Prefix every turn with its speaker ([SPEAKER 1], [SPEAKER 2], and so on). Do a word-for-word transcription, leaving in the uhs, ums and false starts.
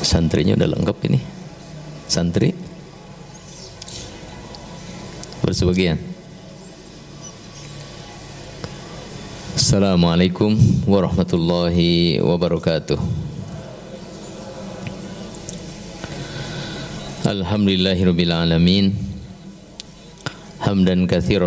[SPEAKER 1] Santrinya udah lengkap ini. Santri bersebagian. Assalamualaikum warahmatullahi wabarakatuh. Alhamdulillahirabbil alamin. Hamdan katsiran